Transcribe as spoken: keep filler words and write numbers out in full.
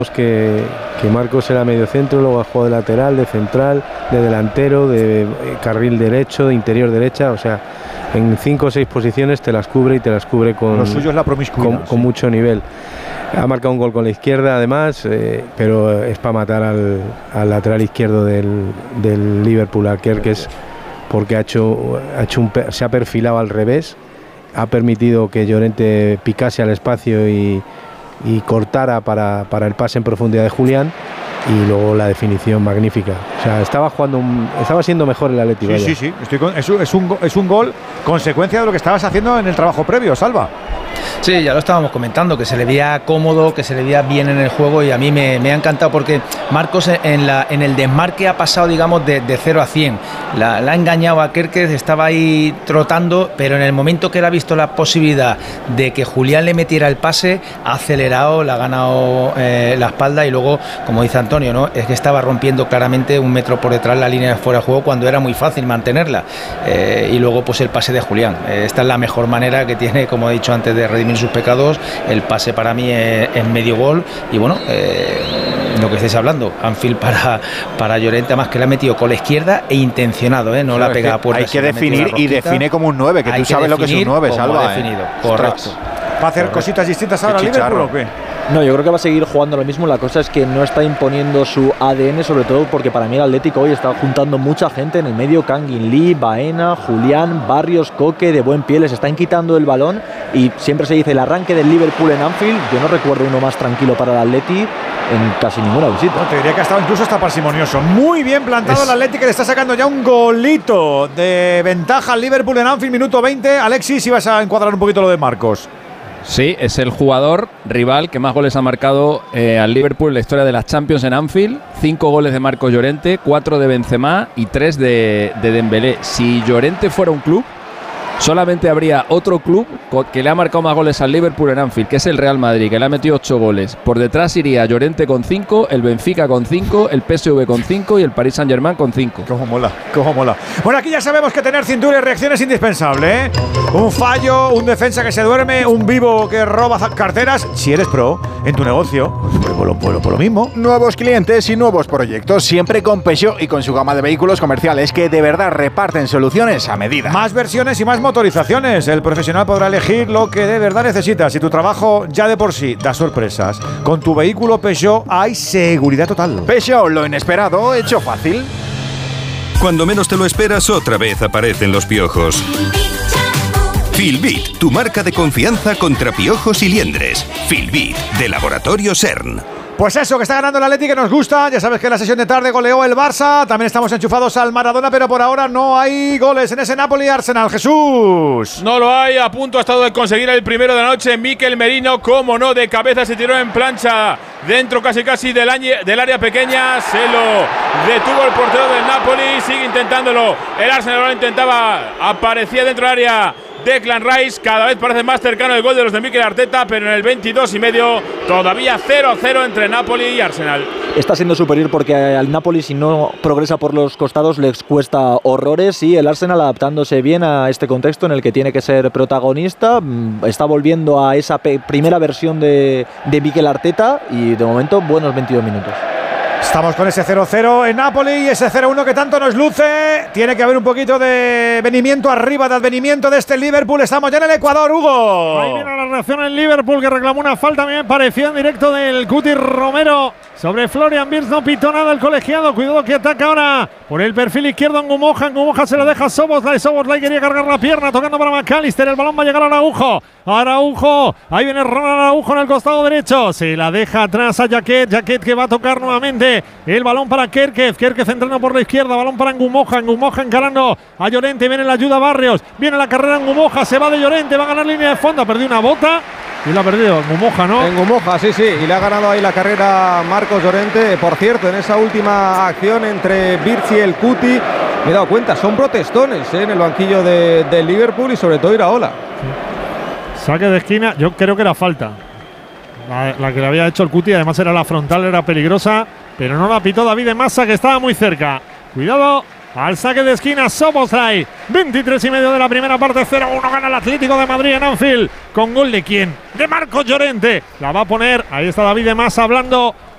Que, que Marcos era medio centro, luego ha jugado de lateral, de central, de delantero, de carril derecho, de interior derecha, o sea, en cinco o seis posiciones te las cubre y te las cubre con, lo suyo es la promiscuidad, con, con sí. mucho nivel. Ha marcado un gol con la izquierda además, eh, pero es para matar al, al lateral izquierdo del, del Liverpool, a Kerkez, porque ha hecho, ha hecho un, se ha perfilado al revés, ha permitido que Llorente picase al espacio y y cortara para, para el pase en profundidad de Julián, y luego la definición magnífica. O sea, estaba jugando un, estaba siendo mejor el Atlético. Sí, sí, sí, estoy con, es, es, un, es un gol consecuencia de lo que estabas haciendo en el trabajo previo, Salva. Sí, ya lo estábamos comentando, que se le veía cómodo, que se le veía bien en el juego, y a mí me, me ha encantado porque Marcos en, la, en el desmarque ha pasado, digamos, de, de cero a cien. La, la ha engañado a Kerkez, estaba ahí trotando, pero en el momento que él ha visto la posibilidad de que Julián le metiera el pase, ha acelerado, le ha ganado eh, la espalda, y luego, como dice Antonio, ¿no?, es que estaba rompiendo claramente un metro por detrás la línea de fuera de juego cuando era muy fácil mantenerla. Eh, y luego, pues el pase de Julián. Eh, esta es la mejor manera que tiene, como he dicho antes, de redimir sus pecados. El pase para mí es, es medio gol, y bueno, eh, lo que estáis hablando, Anfield para, para Llorente, más que le ha metido con la izquierda e intencionado, ¿eh? No la pega a puerta. Hay que definir, y define como un nueve, que tú sabes lo que es un nueve, Salva. Definido, ¿eh? correcto. ¿Va a hacer correcto. cositas distintas ahora Liverpool o qué? No, yo creo que va a seguir jugando lo mismo. La cosa es que no está imponiendo su A D N, sobre todo porque para mí el Atlético hoy está juntando mucha gente en el medio. Kangin Lee, Baena, Julián, Barrios, Coque, de buen pie, les están quitando el balón, y siempre se dice el arranque del Liverpool en Anfield. Yo no recuerdo uno más tranquilo para el Atleti en casi ninguna visita. No, te diría que ha estado incluso hasta parsimonioso. Muy bien plantado es... el Atleti, que le está sacando ya un golito de ventaja al Liverpool en Anfield, minuto veinte. Alexis, ibas a encuadrar un poquito lo de Marcos. Sí, es el jugador rival que más goles ha marcado eh, al Liverpool en la historia de las Champions en Anfield. Cinco goles de Marcos Llorente, cuatro de Benzema y tres de, de Dembélé. Si Llorente fuera un club, solamente habría otro club que le ha marcado más goles al Liverpool en Anfield, que es el Real Madrid, que le ha metido ocho goles. Por detrás iría Llorente con cinco, el Benfica con cinco, el P S V con cinco y el Paris Saint-Germain con cinco. Cómo mola, cómo mola. Bueno, aquí ya sabemos que tener cintura y reacción es indispensable, ¿eh? Un fallo, un defensa que se duerme, un vivo que roba carteras. Si eres pro en tu negocio, pues por lo, por lo, por lo mismo. Nuevos clientes y nuevos proyectos, siempre con Peugeot y con su gama de vehículos comerciales que de verdad reparten soluciones a medida. Más versiones y más motorizaciones. El profesional podrá elegir lo que de verdad necesita. Si tu trabajo ya de por sí da sorpresas, con tu vehículo Peugeot hay seguridad total. Peugeot, lo inesperado hecho fácil. Cuando menos te lo esperas, otra vez aparecen los piojos. Filbit, tu marca de confianza contra piojos y liendres. Filbit, de Laboratorio CERN. Pues eso, que está ganando el Atleti, que nos gusta. Ya sabes que en la sesión de tarde goleó el Barça. También estamos enchufados al Maradona, pero por ahora no hay goles en ese Napoli-Arsenal. Jesús. No lo hay. A punto ha estado de conseguir el primero de la noche. Mikel Merino, cómo no, de cabeza se tiró en plancha. Dentro casi casi del, del área pequeña. Se lo detuvo el portero del Napoli. Sigue intentándolo. El Arsenal lo intentaba. Aparecía dentro del área Declan Rice. Cada vez parece más cercano el gol de los de Mikel Arteta, pero en el veintidós y medio todavía cero a cero entre Napoli y Arsenal. Está siendo superior porque al Napoli, si no progresa por los costados, les cuesta horrores, y el Arsenal, adaptándose bien a este contexto en el que tiene que ser protagonista, está volviendo a esa primera versión de, de Mikel Arteta, y de momento buenos veintidós minutos. Estamos con ese cero cero en Napoli y ese cero uno que tanto nos luce. Tiene que haber un poquito de venimiento arriba, de advenimiento de este Liverpool. Estamos ya en el Ecuador, Hugo. Ahí viene la reacción en Liverpool, que reclamó una falta, me parecía en directo del Cuti Romero sobre Florian Wirtz. No pitó nada el colegiado. Cuidado que ataca ahora por el perfil izquierdo en Ngumoja. En Ngumoja se lo deja Szoboszlai. Szoboszlai quería cargar la pierna, tocando para McAllister. El balón va a llegar a Araujo. Araujo. Ahí viene Ronald Araujo en el costado derecho. Se la deja atrás a Jaquet. Jaquet que va a tocar nuevamente. El balón para Kerkez. Kerkez entrando por la izquierda. Balón para Ngumoja. Ngumoja encarando a Llorente. Viene la ayuda a Barrios. Viene la carrera en Ngumoja. Se va de Llorente. Va a ganar línea de fondo. Ha perdido una bota. Y la ha perdido en Ngumoja, ¿no? En Ngumoja, sí, sí. Y le ha ganado ahí la carrera Marcos Llorente. Por cierto, en esa última acción entre Wirtz y el Cuti, me he dado cuenta, son protestones ¿eh? en el banquillo de, de Liverpool, y sobre todo Iraola. Sí. Saque de esquina, yo creo que era falta. La, la que le había hecho el Cuti, además era la frontal, era peligrosa, pero no la pitó David de Massa, que estaba muy cerca. Cuidado. Al saque de esquina, Szoboszlai. veintitrés y medio de la primera parte, cero uno gana el Atlético de Madrid en Anfield. ¿Con gol de quién? De Marcos Llorente. La va a poner, ahí está David de Massa hablando